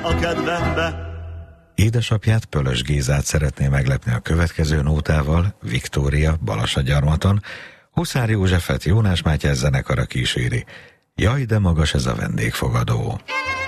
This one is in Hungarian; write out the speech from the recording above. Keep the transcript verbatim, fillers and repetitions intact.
a kedvembe. Édesapját, Pölös Gézát szeretné meglepni a következő nótával, Viktória, Balassagyarmaton, Huszár Józsefet Jónás Mátyás zenekara kíséri. Jaj, de magas ez a vendégfogadó.